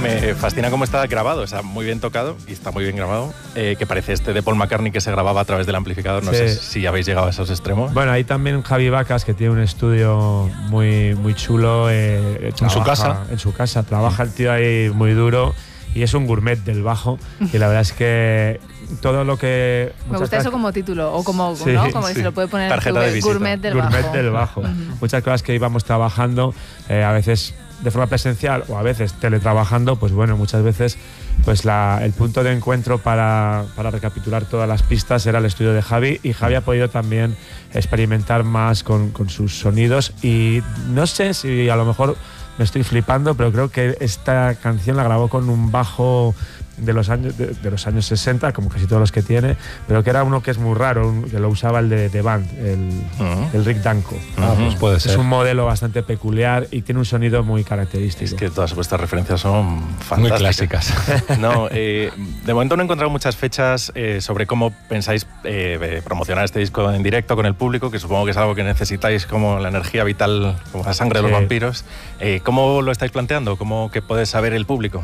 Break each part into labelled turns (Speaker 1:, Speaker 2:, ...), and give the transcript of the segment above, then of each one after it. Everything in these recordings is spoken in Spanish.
Speaker 1: Me fascina cómo está grabado, está muy bien tocado y está muy bien grabado, que parece este de Paul McCartney que se grababa a través del amplificador, no sé si habéis llegado a esos extremos.
Speaker 2: Bueno, hay también Javi Vacas, que tiene un estudio muy chulo.
Speaker 1: En su casa.
Speaker 2: En su casa, trabaja el tío ahí muy duro y es un gourmet del bajo, y la verdad es que todo lo que...
Speaker 3: Me gusta eso como título, o como, ¿no? Como que se lo puede poner
Speaker 1: tarjeta de visita.
Speaker 3: Gourmet del bajo.
Speaker 2: Muchas cosas que íbamos trabajando, a veces de forma presencial o a veces teletrabajando, pues bueno, muchas veces pues el punto de encuentro para recapitular todas las pistas era el estudio de Javi, y Javi ha podido también experimentar más con sus sonidos, y no sé si a lo mejor me estoy flipando, pero creo que esta canción la grabó con un bajo de los años 60, como casi todos los que tiene, pero que era uno que es muy raro, que lo usaba el de Band, el Rick Danko.
Speaker 1: Pues puede ser.
Speaker 2: Es un modelo bastante peculiar y tiene un sonido muy característico.
Speaker 1: Es que todas vuestras referencias son fantásticas.
Speaker 4: Muy clásicas.
Speaker 1: No, de momento no he encontrado muchas fechas sobre cómo pensáis promocionar este disco en directo con el público, que supongo que es algo que necesitáis como la energía vital, como la sangre de los vampiros. ¿Cómo lo estáis planteando? ¿Cómo que puede saber el público?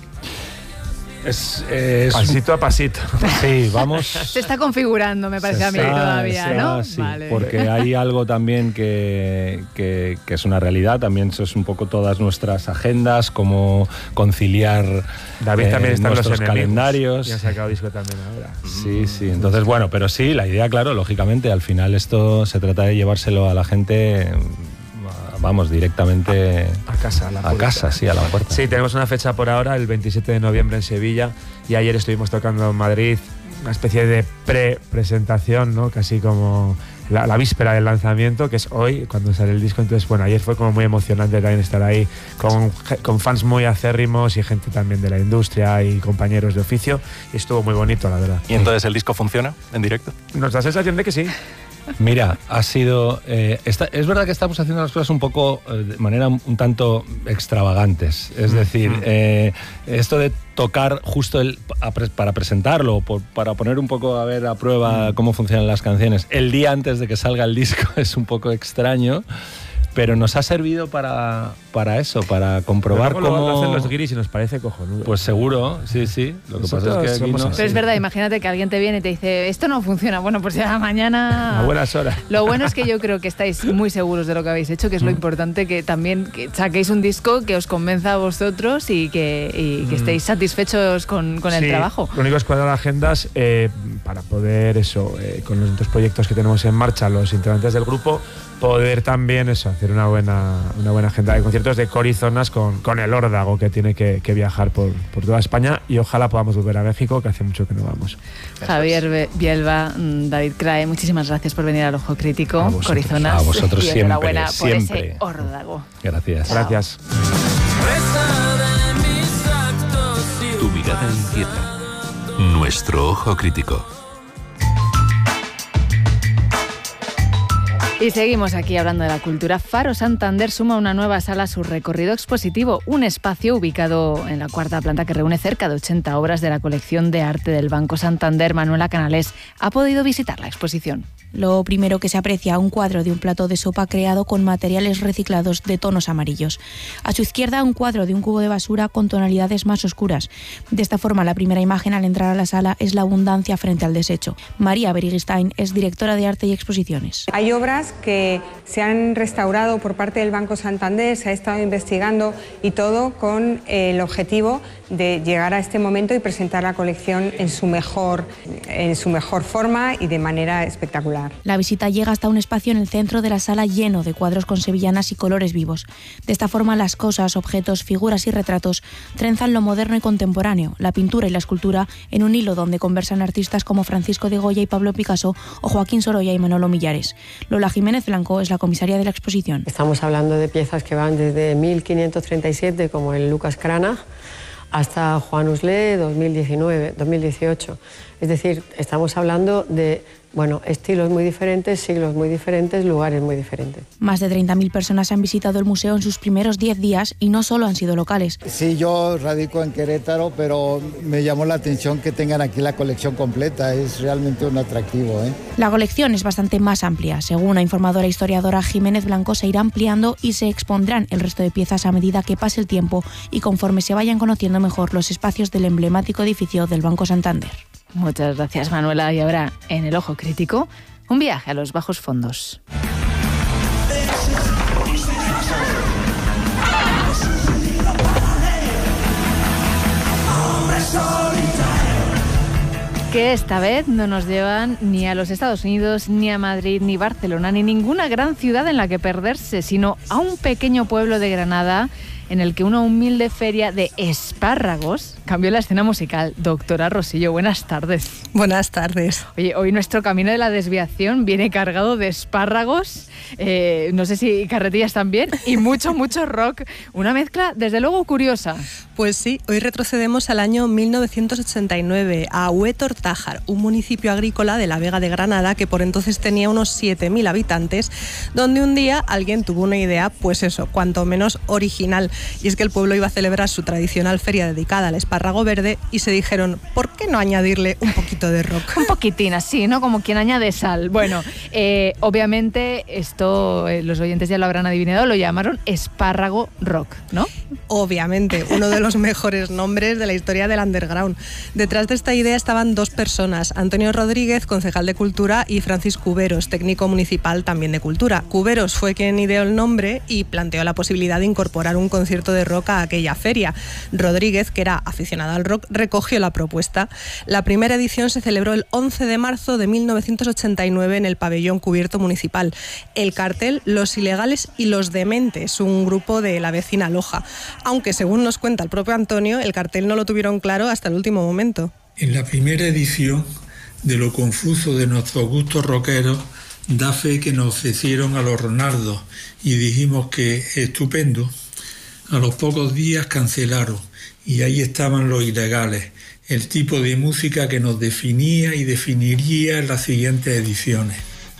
Speaker 4: Es
Speaker 2: pasito a pasito.
Speaker 4: Sí, vamos.
Speaker 3: Se está configurando, me parece a mí todavía, ¿no?
Speaker 4: Sí,
Speaker 3: vale.
Speaker 4: porque hay algo también que es una realidad, también es un poco todas nuestras agendas, cómo conciliar
Speaker 2: David también está en
Speaker 4: nuestros
Speaker 2: los
Speaker 4: calendarios.
Speaker 2: Y ha sacado disco también ahora.
Speaker 4: Sí, entonces bueno, pero sí, la idea, claro, lógicamente, al final esto se trata de llevárselo a la gente... Vamos, directamente
Speaker 2: a casa,
Speaker 4: a la puerta.
Speaker 2: Sí, tenemos una fecha por ahora, el 27 de noviembre en Sevilla, y ayer estuvimos tocando en Madrid, una especie de pre-presentación, ¿no? Casi como la víspera del lanzamiento, que es hoy, cuando sale el disco. Entonces, bueno, ayer fue como muy emocionante también estar ahí con fans muy acérrimos y gente también de la industria y compañeros de oficio, y estuvo muy bonito, la verdad.
Speaker 1: ¿Y entonces el disco funciona en directo?
Speaker 2: Nos da la sensación de que sí.
Speaker 4: Mira, ha sido... es verdad que estamos haciendo las cosas un poco de manera un tanto extravagantes. Es decir, esto de tocar justo para presentarlo, para poner un poco a prueba cómo funcionan las canciones, el día antes de que salga el disco es un poco extraño, pero nos ha servido para eso, para comprobar cómo...
Speaker 2: Lo hacen los guiris y nos parece cojonudo.
Speaker 4: Pues seguro, sí. Lo que pasa es que aquí no...
Speaker 3: Pero es verdad, imagínate que alguien te viene y te dice, esto no funciona, bueno, pues ya mañana...
Speaker 2: A buenas horas.
Speaker 3: Lo bueno es que yo creo que estáis muy seguros de lo que habéis hecho, que es lo importante, que también que saquéis un disco que os convenza a vosotros y que estéis satisfechos con el trabajo.
Speaker 2: Lo único es cuadrar agendas para poder con los otros proyectos que tenemos en marcha, los integrantes del grupo, poder también hacer una buena agenda de conciertos de Corizonas con el Órdago, que tiene que viajar por toda España, y ojalá podamos volver a México, que hace mucho que no vamos.
Speaker 3: Javier Bielba, David Crae, muchísimas gracias por venir al Ojo Crítico. Corizonas.
Speaker 4: A vosotros
Speaker 3: y
Speaker 4: siempre.
Speaker 3: Enhorabuena por
Speaker 4: siempre.
Speaker 3: ese Órdago.
Speaker 4: Gracias.
Speaker 3: Chao.
Speaker 2: Gracias.
Speaker 5: Tu mirada inquieta. Nuestro Ojo Crítico.
Speaker 3: Y seguimos aquí hablando de la cultura. Faro Santander suma una nueva sala a su recorrido expositivo, un espacio ubicado en la cuarta planta que reúne cerca de 80 obras de la colección de arte del Banco Santander. Manuela Canales ha podido visitar la exposición.
Speaker 6: Lo primero que se aprecia, un cuadro de un plato de sopa creado con materiales reciclados de tonos amarillos. A su izquierda, un cuadro de un cubo de basura con tonalidades más oscuras. De esta forma, la primera imagen al entrar a la sala es la abundancia frente al desecho. María Berigistain es directora de arte y exposiciones.
Speaker 7: Hay obras que se han restaurado por parte del Banco Santander, se ha estado investigando, y todo con el objetivo de llegar a este momento y presentar la colección en su mejor forma y de manera espectacular.
Speaker 6: La visita llega hasta un espacio en el centro de la sala lleno de cuadros con sevillanas y colores vivos. De esta forma, las cosas, objetos, figuras y retratos trenzan lo moderno y contemporáneo, la pintura y la escultura, en un hilo donde conversan artistas como Francisco de Goya y Pablo Picasso, o Joaquín Sorolla y Manolo Millares. Lola Jiménez Blanco es la comisaria de la exposición.
Speaker 8: Estamos hablando de piezas que van desde 1537, como el Lucas Cranach, hasta Juan Usle 2018. Es decir, estamos hablando de Bueno, estilos muy diferentes, siglos muy diferentes, lugares muy diferentes.
Speaker 6: Más de 30.000 personas han visitado el museo en sus primeros 10 días y no solo han sido locales.
Speaker 9: Sí, yo radico en Querétaro, pero me llamó la atención que tengan aquí la colección completa. Es realmente un atractivo, ¿eh?
Speaker 6: La colección es bastante más amplia. Según ha informado la historiadora Jiménez Blanco, se irá ampliando y se expondrán el resto de piezas a medida que pase el tiempo y conforme se vayan conociendo mejor los espacios del emblemático edificio del Banco Santander.
Speaker 3: Muchas gracias, Manuela. Y ahora, en el Ojo Crítico, un viaje a los bajos fondos. Que esta vez no nos llevan ni a los Estados Unidos, ni a Madrid, ni Barcelona, ni ninguna gran ciudad en la que perderse, sino a un pequeño pueblo de Granada en el que una humilde feria de espárragos cambió la escena musical. Doctora Rosillo, buenas tardes.
Speaker 10: Buenas tardes.
Speaker 3: Oye, hoy nuestro camino de la desviación viene cargado de espárragos, no sé si carretillas también, y mucho rock. Una mezcla, desde luego, curiosa.
Speaker 10: Pues sí, hoy retrocedemos al año 1989, a Huetortájar, un municipio agrícola de la Vega de Granada que por entonces tenía unos 7.000 habitantes, donde un día alguien tuvo una idea, pues eso, cuanto menos original. Y es que el pueblo iba a celebrar su tradicional feria dedicada al espárrago verde y se dijeron, ¿por qué no añadirle un poquito de rock?
Speaker 3: Un poquitín así, ¿no? Como quien añade sal. Bueno, obviamente esto los oyentes ya lo habrán adivinado, lo llamaron espárrago rock, ¿no?
Speaker 10: Obviamente, uno de los mejores nombres de la historia del underground. Detrás de esta idea estaban dos personas, Antonio Rodríguez, concejal de Cultura, y Francis Cuberos, técnico municipal también de Cultura. Cuberos fue quien ideó el nombre y planteó la posibilidad de incorporar un concierto de rock a aquella feria. Rodríguez, que era aficionado al rock, recogió la propuesta. La primera edición se celebró el 11 de marzo de 1989 en el pabellón cubierto municipal. El cartel, Los Ilegales y los Dementes, un grupo de la vecina Loja. Aunque, según nos cuenta el propio Antonio, el cartel no lo tuvieron claro hasta el último momento.
Speaker 11: En la primera edición, de lo confuso de nuestros gustos rockeros, da fe que nos ofrecieron a los Ronaldos y dijimos que estupendo. A los pocos días cancelaron y ahí estaban Los Ilegales, el tipo de música que nos definía y definiría en las siguientes ediciones.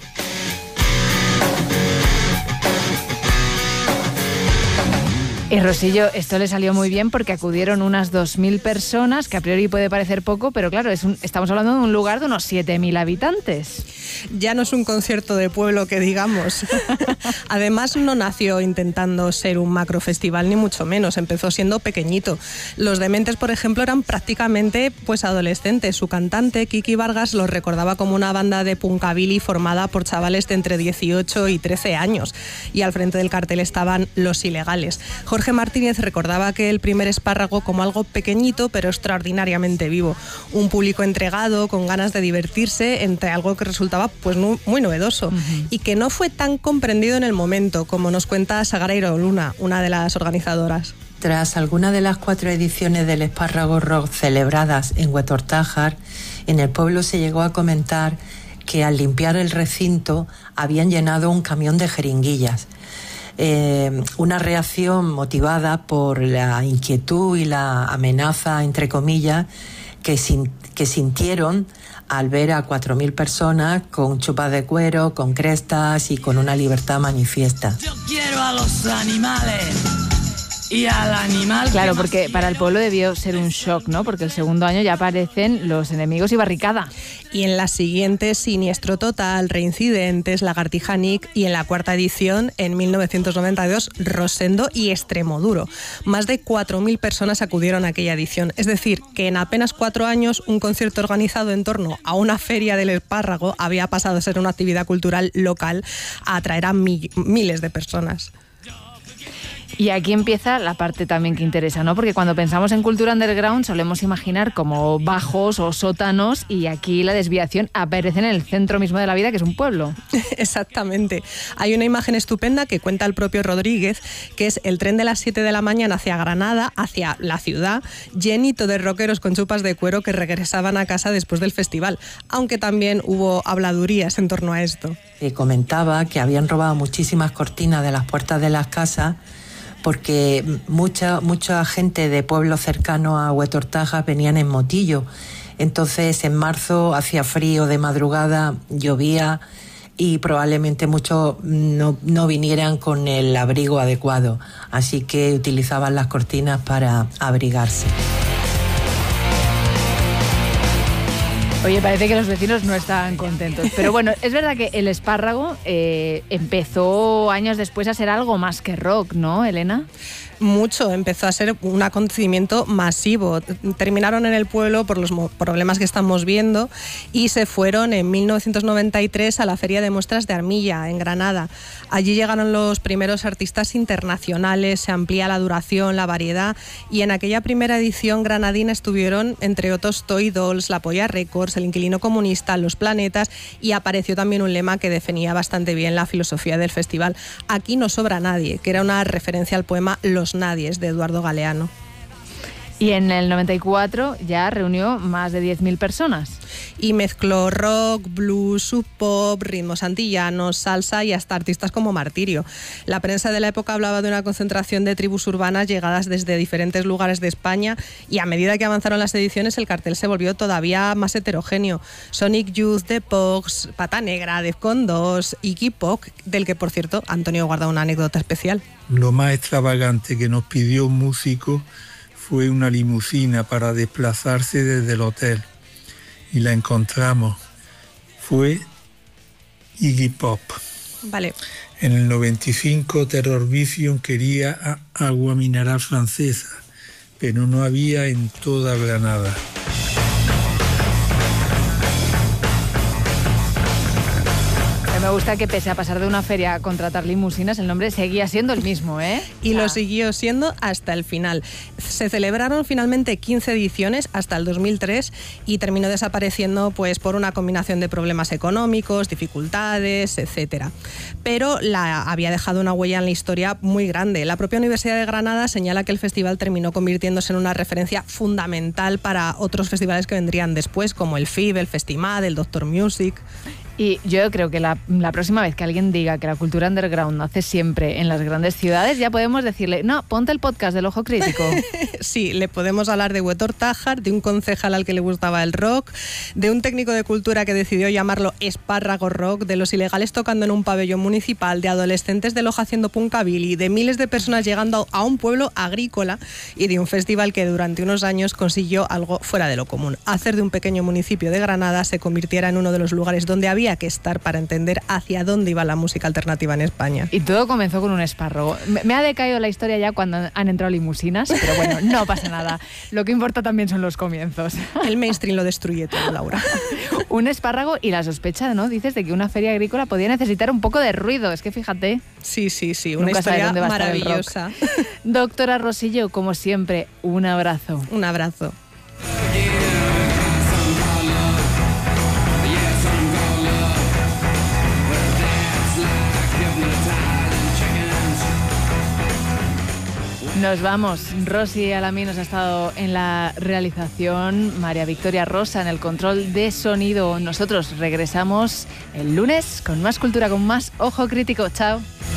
Speaker 3: Y Rosillo, esto le salió muy bien porque acudieron unas 2.000 personas, que a priori puede parecer poco, pero claro, estamos hablando de un lugar de unos 7.000 habitantes.
Speaker 10: Ya no es un concierto de pueblo que digamos. Además, no nació intentando ser un macrofestival, ni mucho menos. Empezó siendo pequeñito. Los Dementes, por ejemplo, eran prácticamente adolescentes. Su cantante, Kiki Vargas, los recordaba como una banda de punkabilly formada por chavales de entre 18 y 13 años. Y al frente del cartel estaban Los Ilegales. Jorge Martínez recordaba que el primer espárrago como algo pequeñito pero extraordinariamente vivo. Un público entregado, con ganas de divertirse, entre algo que resultaba muy novedoso y que no fue tan comprendido en el momento, como nos cuenta Sagareiro Luna, una de las organizadoras.
Speaker 12: Tras alguna de las 4 ediciones del espárrago rock celebradas en Huetortájar, en el pueblo se llegó a comentar que al limpiar el recinto habían llenado un camión de jeringuillas. Una reacción motivada por la inquietud y la amenaza, entre comillas, que sintieron al ver a 4.000 personas con chupas de cuero, con crestas y con una libertad manifiesta.
Speaker 13: Yo quiero a los animales y al animal...
Speaker 3: Claro, porque para el pueblo debió ser un shock, ¿no? Porque el segundo año ya aparecen Los Enemigos y Barricada.
Speaker 10: Y en la siguiente, Siniestro Total, Reincidentes, Lagartija Nick, y en la cuarta edición, en 1992, Rosendo y Extremoduro. Más de 4.000 personas acudieron a aquella edición. Es decir, que en apenas 4 años, un concierto organizado en torno a una feria del espárrago había pasado a ser una actividad cultural local a atraer a miles de personas.
Speaker 3: Y aquí empieza la parte también que interesa, ¿no? Porque cuando pensamos en cultura underground solemos imaginar como bajos o sótanos, y aquí la desviación aparece en el centro mismo de la vida, que es un pueblo.
Speaker 10: Exactamente. Hay una imagen estupenda que cuenta el propio Rodríguez, que es el tren de las 7 de la mañana hacia Granada, hacia la ciudad, llenito de rockeros con chupas de cuero que regresaban a casa después del festival, aunque también hubo habladurías en torno a esto.
Speaker 12: Comentaba que habían robado muchísimas cortinas de las puertas de las casas porque mucha gente de pueblos cercanos a Huetortájar venían en motillo Entonces en marzo hacía frío de madrugada, llovía y probablemente muchos no vinieran con el abrigo adecuado, así que utilizaban las cortinas para abrigarse.
Speaker 3: Oye, parece que los vecinos no estaban contentos. Pero bueno, es verdad que el espárrago empezó años después a ser algo más que rock, ¿no, Elena?
Speaker 10: Mucho, empezó a ser un acontecimiento masivo. Terminaron en el pueblo por los problemas que estamos viendo y se fueron en 1993 a la Feria de Muestras de Armilla, en Granada. Allí llegaron los primeros artistas internacionales, se amplía la duración, la variedad, y en aquella primera edición granadina estuvieron, entre otros, Toy Dolls, La Polla Records, El Inquilino Comunista, Los Planetas, y apareció también un lema que definía bastante bien la filosofía del festival: aquí no sobra nadie, que era una referencia al poema Los Nadies de Eduardo Galeano.
Speaker 3: Y en el 94 ya reunió más de 10.000 personas.
Speaker 10: Y mezcló rock, blues, sub-pop, ritmos antillanos, salsa y hasta artistas como Martirio. La prensa de la época hablaba de una concentración de tribus urbanas llegadas desde diferentes lugares de España, y a medida que avanzaron las ediciones el cartel se volvió todavía más heterogéneo. Sonic Youth, The Pogues, Pata Negra, Defcon 2, Iggy Pop, del que por cierto Antonio guarda una anécdota especial.
Speaker 11: Lo más extravagante que nos pidió un músico fue una limusina para desplazarse desde el hotel, y la encontramos. Fue Iggy Pop.
Speaker 10: Vale.
Speaker 11: En el 95 Terror Vision quería agua mineral francesa, pero no había en toda Granada.
Speaker 3: Me gusta que pese a pasar de una feria a contratar limusinas, el nombre seguía siendo el mismo, ¿eh?
Speaker 10: Y lo siguió siendo hasta el final. Se celebraron finalmente 15 ediciones hasta el 2003 y terminó desapareciendo pues por una combinación de problemas económicos, dificultades, etcétera. Pero había dejado una huella en la historia muy grande. La propia Universidad de Granada señala que el festival terminó convirtiéndose en una referencia fundamental para otros festivales que vendrían después, como el FIB, el Festimad, el Doctor Music.
Speaker 3: Y yo creo que la próxima vez que alguien diga que la cultura underground nace siempre en las grandes ciudades, ya podemos decirle, no, ponte el podcast del Ojo Crítico.
Speaker 10: Sí, le podemos hablar de Huetortájar, de un concejal al que le gustaba el rock, de un técnico de cultura que decidió llamarlo espárrago rock, de los ilegales tocando en un pabellón municipal, de adolescentes de Loja haciendo punkabilly, de miles de personas llegando a un pueblo agrícola y de un festival que durante unos años consiguió algo fuera de lo común: hacer de un pequeño municipio de Granada se convirtiera en uno de los lugares donde había que estar para entender hacia dónde iba la música alternativa en España.
Speaker 3: Y todo comenzó con un espárrago. Me ha decaído la historia ya cuando han entrado limusinas, pero bueno, no pasa nada. Lo que importa también son los comienzos.
Speaker 10: El mainstream lo destruye todo, Laura.
Speaker 3: Un espárrago y la sospecha, ¿no? Dices de que una feria agrícola podía necesitar un poco de ruido. Es que fíjate.
Speaker 10: Sí, una historia maravillosa.
Speaker 3: Doctora Rosillo, como siempre, un abrazo.
Speaker 10: Un abrazo.
Speaker 3: Nos vamos. Rosy Alaminos ha estado en la realización, María Victoria Rosa en el control de sonido. Nosotros regresamos el lunes con más cultura, con más Ojo Crítico. Chao.